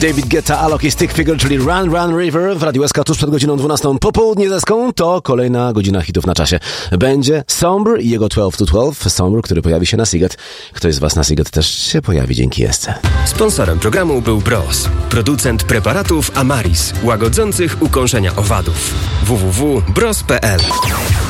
David Guetta, Alok i Stick Figure, czyli Run Run River w Radiu SK tuż przed godziną 12. Popołudnie deską to kolejna godzina hitów na czasie. Będzie Sombr i jego 12 to 12. Sombr, który pojawi się na Siget. Ktoś z was na Siget też się pojawi dzięki Esce. Sponsorem programu był Bros, producent preparatów Amaris, łagodzących ukąszenia owadów. www.bros.pl